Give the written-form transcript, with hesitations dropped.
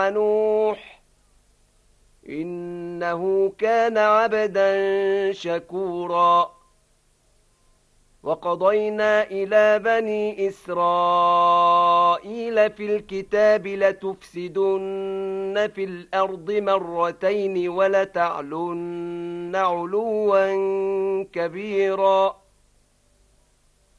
نوح إنه كان عبدا شكورا وقضينا إلى بني إسرائيل في الكتاب لتفسدن في الأرض مرتين ولتعلن علوا كبيرا